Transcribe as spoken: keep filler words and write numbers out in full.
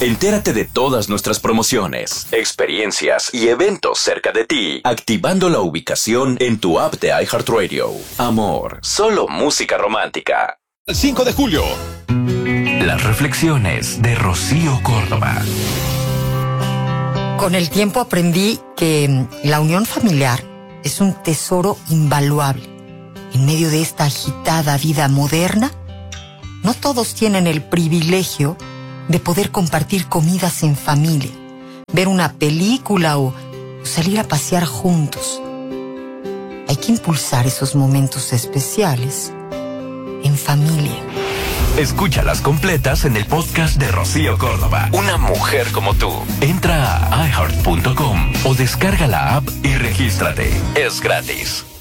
Entérate de todas nuestras promociones, experiencias y eventos cerca de ti, activando la ubicación en tu app de iHeartRadio. Amor, solo música romántica. cinco de julio. Las reflexiones de Rocío Córdoba. Con el tiempo aprendí que la unión familiar es un tesoro invaluable. En medio de esta agitada vida moderna, no todos tienen el privilegio de poder compartir comidas en familia, ver una película o salir a pasear juntos. Hay que impulsar esos momentos especiales en familia. Escúchalas completas en el podcast de Rocío Córdoba. Una mujer como tú. Entra a i heart punto com o descarga la app y regístrate. Es gratis.